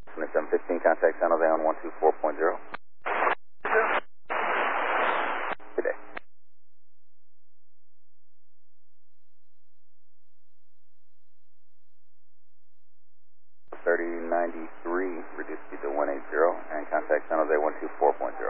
715, contact San Jose on 124.0. Good day. 3093, reduce speed to 180, and contact San Jose 124.0.